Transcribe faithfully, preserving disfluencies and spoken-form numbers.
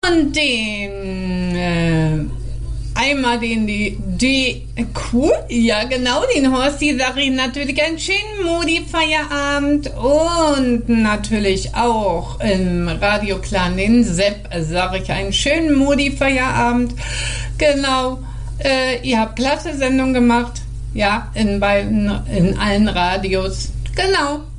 Und den, äh, einmal den, die, die, cool, ja genau, den Horsti sage ich natürlich einen schönen Modi-Feierabend und natürlich auch im Radio Clan den Sepp sage ich einen schönen Modi-Feierabend. Genau, äh, ihr habt klasse Sendung gemacht, ja, in beiden, in allen Radios, genau.